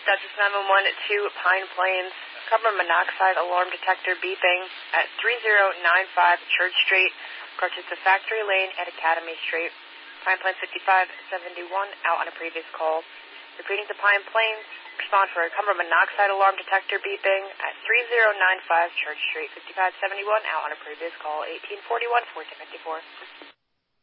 Dutchess 911 to Pine Plains. Carbon monoxide alarm detector beeping at 3095 Church Street. Approaches to Factory Lane at Academy Street. Pine Plains 5571 out on a previous call. Repeating to Pine Plains. Respond for a carbon monoxide alarm detector beeping at 3095 Church Street. 5571 out on a previous call. 1841 1454.